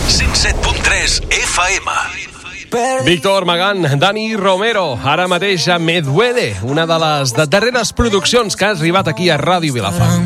107.3 FM. Víctor Magán, Dani Romero, ara mateix a Medwede, una de les darreres produccions que ha arribat aquí a Ràdio Vilafant.